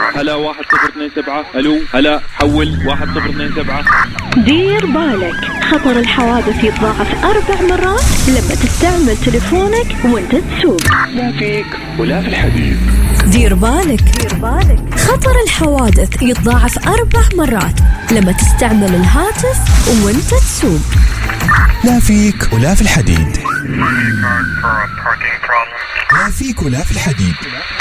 هلا 1027. الو هلا حول 1027. دير بالك، خطر الحوادث يتضاعف 4 مرات لما تستعمل تليفونك وانت تسوق. لا فيك ولا في الحديد. دير بالك، خطر الحوادث يتضاعف 4 مرات لما تستعمل الهاتف وانت تسوق. لا فيك ولا في الحديد. لا فيك ولا في الحديد.